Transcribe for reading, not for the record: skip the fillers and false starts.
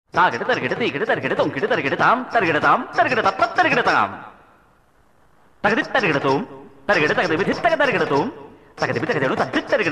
தாகிடு தருகிடு தீகிடு தருகிடு தொங்கிடு தருகிடு தாம் தருகிடு தாம் தருகிடு தப்ப தருகிடு தாம் தகுதி தருகிடு தூம் தருகிடு தகுதி விதி தக தருகிடு தூம் தகுதி தகுதி தத்து தருகிடு